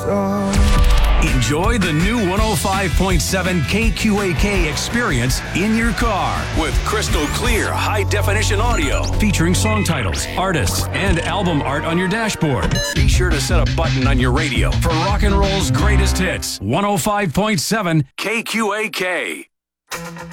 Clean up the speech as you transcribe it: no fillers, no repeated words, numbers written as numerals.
Enjoy the new 105.7 KQAK experience in your car with crystal clear high-definition audio featuring song titles, artists, and album art on your dashboard. Be sure to set a button on your radio for rock and roll's greatest hits. 105.7 KQAK.